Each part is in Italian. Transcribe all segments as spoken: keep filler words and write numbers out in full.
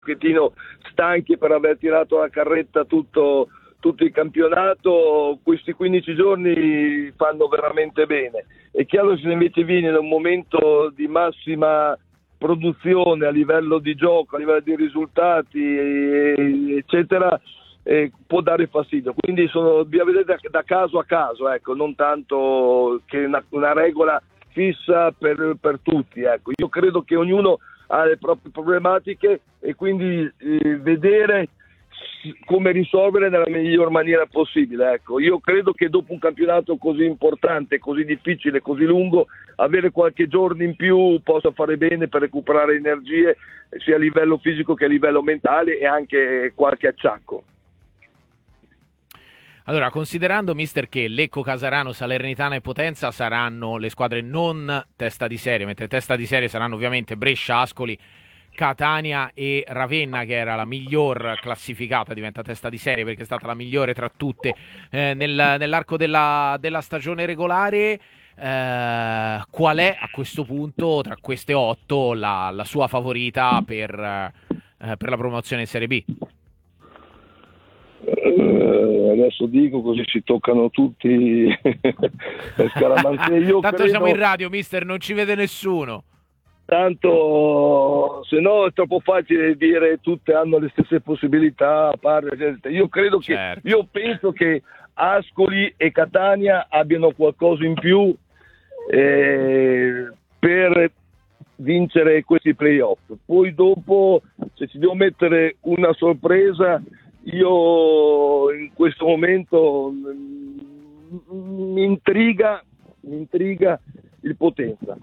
pochettino stanchi per aver tirato la carretta tutto, tutto il campionato. Questi quindici giorni fanno veramente bene. È chiaro che se invece viene da un momento di massima produzione a livello di gioco, a livello di risultati eccetera, eh, può dare fastidio, quindi sono, bisogna vedere da, da caso a caso, ecco, non tanto che una, una regola fissa per, per tutti, ecco. Io credo che ognuno ha le proprie problematiche e quindi eh, vedere come risolvere nella miglior maniera possibile, ecco. Io credo che dopo un campionato così importante, così difficile, così lungo, avere qualche giorno in più possa fare bene per recuperare energie sia a livello fisico che a livello mentale e anche qualche acciacco. Allora, considerando, mister, che Lecco, Casarano, Salernitana e Potenza saranno le squadre non testa di serie, mentre testa di serie saranno ovviamente Brescia, Ascoli, Catania e Ravenna, che era la miglior classificata, diventa testa di serie perché è stata la migliore tra tutte eh, nel, nell'arco della, della stagione regolare. Eh, qual è a questo punto tra queste otto la, la sua favorita per, eh, per la promozione in Serie B? Uh, adesso dico così si toccano tutti Io tanto credo... siamo in radio, mister, non ci vede nessuno. Tanto se no è troppo facile dire tutte hanno le stesse possibilità a parte, io credo che certo. Io penso che Ascoli e Catania abbiano qualcosa in più eh, per vincere questi playoff. Poi dopo, se ci devo mettere una sorpresa, io in questo momento mi intriga mi intriga il Potenza.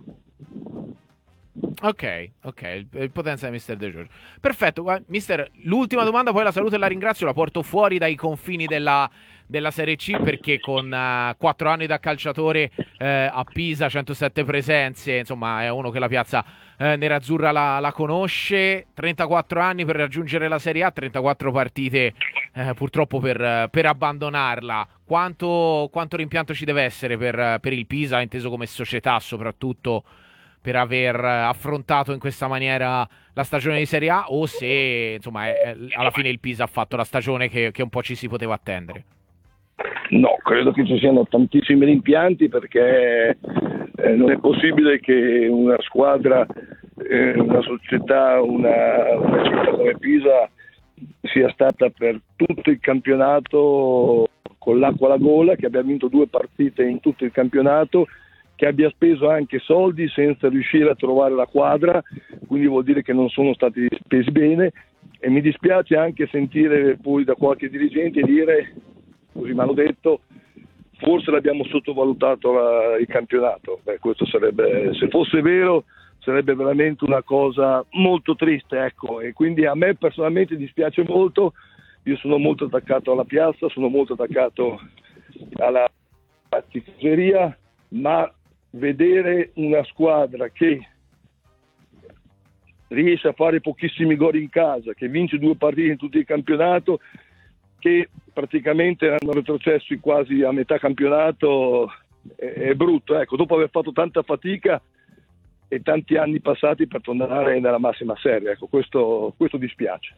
Ok, ok, il, il Potenza di mister De Giorgio. Perfetto, mister, l'ultima domanda, poi la saluto e la ringrazio, la porto fuori dai confini della, della Serie C perché con quattro uh, anni da calciatore uh, a Pisa, centosette presenze, insomma è uno che la piazza uh, nerazzurra la, la conosce, trentaquattro anni per raggiungere la Serie A, trentaquattro partite uh, purtroppo per, uh, per abbandonarla. Quanto, quanto rimpianto ci deve essere per, uh, per il Pisa, inteso come società soprattutto, per aver affrontato in questa maniera la stagione di Serie A, o se insomma è, è, alla fine il Pisa ha fatto la stagione che, che un po' ci si poteva attendere? No, credo che ci siano tantissimi rimpianti perché eh, non è possibile che una squadra, eh, una società, una, una città come Pisa sia stata per tutto il campionato con l'acqua alla gola, che abbia vinto due partite in tutto il campionato, che abbia speso anche soldi senza riuscire a trovare la quadra, quindi vuol dire che non sono stati spesi bene, e mi dispiace anche sentire poi da qualche dirigente dire, così mi hanno detto, forse l'abbiamo sottovalutato la, il campionato. Beh, questo sarebbe, se fosse vero, sarebbe veramente una cosa molto triste, ecco, e quindi a me personalmente dispiace molto. Io sono molto attaccato alla piazza, sono molto attaccato alla tifoseria, ma vedere una squadra che riesce a fare pochissimi gol in casa, che vince due partite in tutto il campionato, che praticamente hanno retrocessi quasi a metà campionato, è, è brutto, ecco, dopo aver fatto tanta fatica e tanti anni passati per tornare nella massima serie, ecco, questo, questo dispiace.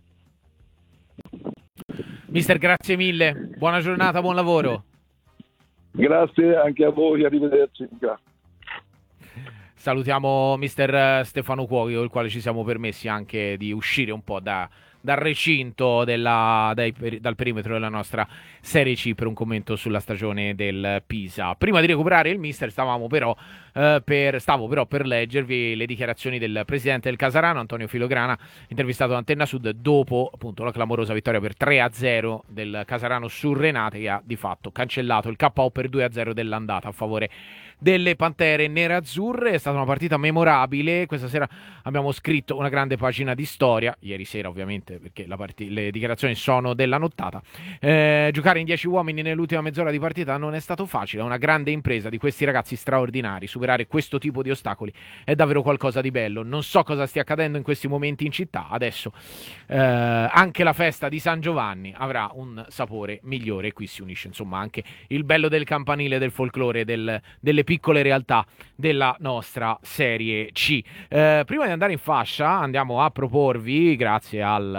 Mister, grazie mille, buona giornata, buon lavoro. Grazie anche a voi, arrivederci. Grazie. Salutiamo mister Stefano Cuochi, con il quale ci siamo permessi anche di uscire un po' da, dal recinto della, dai, dal perimetro della nostra Serie C per un commento sulla stagione del Pisa. Prima di recuperare il mister stavamo però eh, per, stavo però per leggervi le dichiarazioni del presidente del Casarano, Antonio Filograna, intervistato da Antenna Sud dopo appunto la clamorosa vittoria per tre a zero del Casarano su Renate, che ha di fatto cancellato il K O per due a zero dell'andata a favore delle Pantere Nerazzurre. È stata una partita memorabile. Questa sera abbiamo scritto una grande pagina di storia, ieri sera ovviamente ovviamente, perché la part- le dichiarazioni sono della nottata. Eh, giocare in dieci uomini nell'ultima mezz'ora di partita non è stato facile, è una grande impresa di questi ragazzi straordinari. Superare questo tipo di ostacoli è davvero qualcosa di bello. Non so cosa stia accadendo in questi momenti in città, adesso eh, anche la festa di San Giovanni avrà un sapore migliore e qui si unisce insomma anche il bello del campanile, del folklore, del, delle piccole realtà della nostra Serie C. Eh, prima di andare in fascia andiamo a proporvi, grazie al